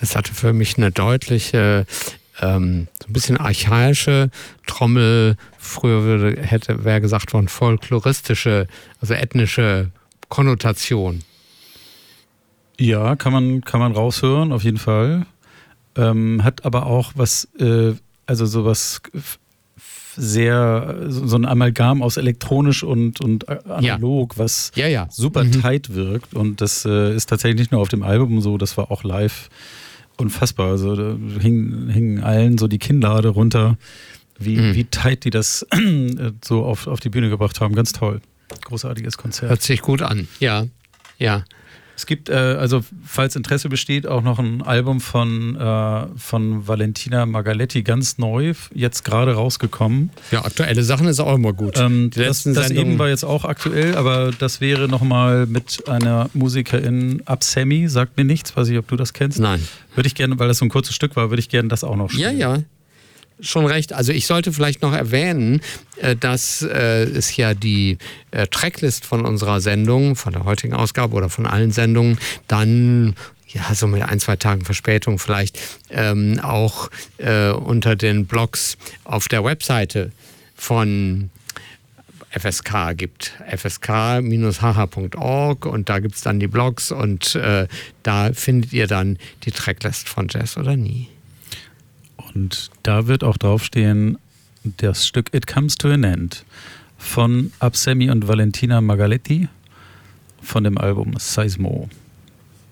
Es hatte für mich eine deutliche, so ein bisschen archaische Trommel, früher wäre gesagt worden, folkloristische, also ethnische Konnotation. Ja, kann man raushören, auf jeden Fall. Hat aber auch was, also sowas sehr, so ein Amalgam aus elektronisch und analog, was super tight wirkt. Und das ist tatsächlich nicht nur auf dem Album so, das war auch live unfassbar. Also da hingen allen so die Kinnlade runter, wie tight die das so auf die Bühne gebracht haben. Ganz toll. Großartiges Konzert. Hört sich gut an, ja. Es gibt, also falls Interesse besteht, auch noch ein Album von Valentina Margaletti, ganz neu, jetzt gerade rausgekommen. Ja, aktuelle Sachen ist auch immer gut. Das eben war jetzt auch aktuell, aber das wäre nochmal mit einer Musikerin, Absemi, sagt mir nichts, weiß ich, ob du das kennst. Nein. Würde ich gerne, weil das so ein kurzes Stück war, würde ich gerne das auch noch spielen. Ja. Schon recht. Also ich sollte vielleicht noch erwähnen, dass es ja die Tracklist von unserer Sendung, von der heutigen Ausgabe oder von allen Sendungen, dann so mit 1-2 Tagen Verspätung vielleicht auch unter den Blogs auf der Webseite von FSK gibt. fsk-hh.org und da gibt es dann die Blogs und da findet ihr dann die Tracklist von Jazz oder Nie. Und da wird auch draufstehen, das Stück It Comes to an End von Absemi und Valentina Margaletti von dem Album Seismo.